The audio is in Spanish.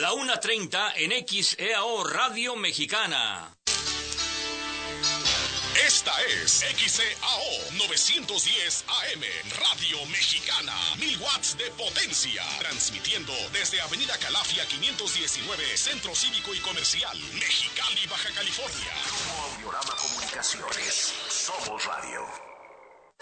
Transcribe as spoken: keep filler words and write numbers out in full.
la una treinta en X E A O Radio Mexicana. Esta es X E A O novecientos diez A M, Radio Mexicana, mil watts de potencia, transmitiendo desde Avenida Calafia quinientos diecinueve, Centro Cívico y Comercial, Mexicali, Baja California. Grupo Audiorama Comunicaciones, somos radio.